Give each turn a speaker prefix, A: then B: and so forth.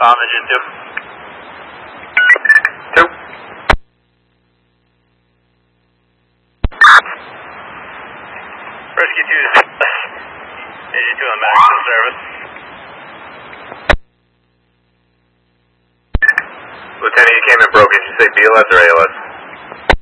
A: Bomb engine 2. 2. Rescue 2 to engine 2 on maximum service.
B: Lieutenant, you came in broken. Did you say BLS or ALS?